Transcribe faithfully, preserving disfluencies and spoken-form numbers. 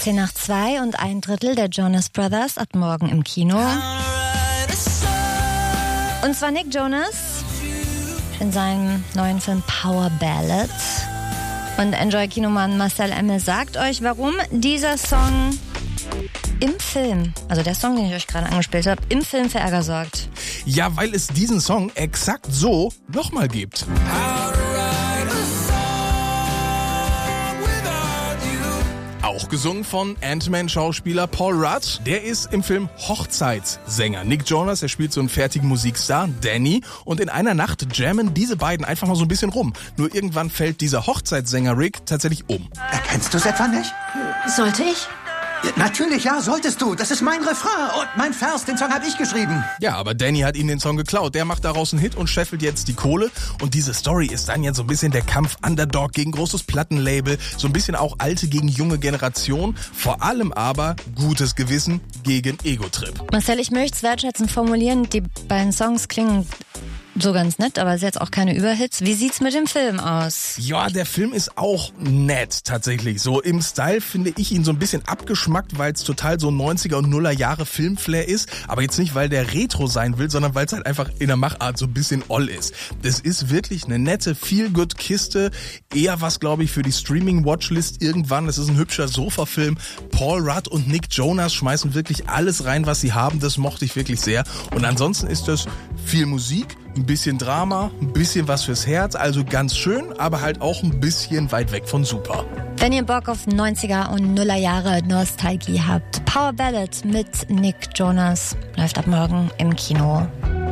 zehn nach zwei und ein Drittel der Jonas Brothers ab morgen im Kino. Und zwar Nick Jonas in seinem neuen Film Power Ballad. Und Enjoy-Kinomann Marcel Emmel sagt euch, warum dieser Song im Film, also der Song, den ich euch gerade angespielt habe, im Film für Ärger sorgt. Ja, weil es diesen Song exakt so nochmal gibt. Auch gesungen von Ant-Man-Schauspieler Paul Rudd. Der ist im Film Hochzeitssänger. Nick Jonas, der spielt so einen fertigen Musikstar, Danny. Und in einer Nacht jammen diese beiden einfach mal so ein bisschen rum. Nur irgendwann fällt dieser Hochzeitssänger Rick tatsächlich um. Erkennst du es etwa nicht? Sollte ich? Ja, natürlich, ja, solltest du. Das ist mein Refrain und mein Vers, den Song habe ich geschrieben. Ja, aber Danny hat ihm den Song geklaut. Der macht daraus einen Hit und scheffelt jetzt die Kohle. Und diese Story ist dann ja so ein bisschen der Kampf Underdog gegen großes Plattenlabel. So ein bisschen auch alte gegen junge Generation. Vor allem aber gutes Gewissen gegen Ego-Trip. Marcel, ich möchte es wertschätzend formulieren. Die beiden Songs klingen so ganz nett, aber es ist jetzt auch keine Überhits. Wie sieht's mit dem Film aus? Ja, der Film ist auch nett, tatsächlich. So im Style finde ich ihn so ein bisschen abgeschmackt, weil es total so neunziger und nuller Jahre Filmflair ist. Aber jetzt nicht, weil der Retro sein will, sondern weil es halt einfach in der Machart so ein bisschen oll ist. Das ist wirklich eine nette Feel-Good-Kiste. Eher was, glaube ich, für die Streaming-Watchlist irgendwann. Das ist ein hübscher Sofa-Film. Paul Rudd und Nick Jonas schmeißen wirklich alles rein, was sie haben. Das mochte ich wirklich sehr. Und ansonsten ist das viel Musik, ein bisschen Drama, ein bisschen was fürs Herz, also ganz schön, aber halt auch ein bisschen weit weg von super. Wenn ihr Bock auf neunziger und nuller Jahre Nostalgie habt, Power Ballad mit Nick Jonas läuft ab morgen im Kino.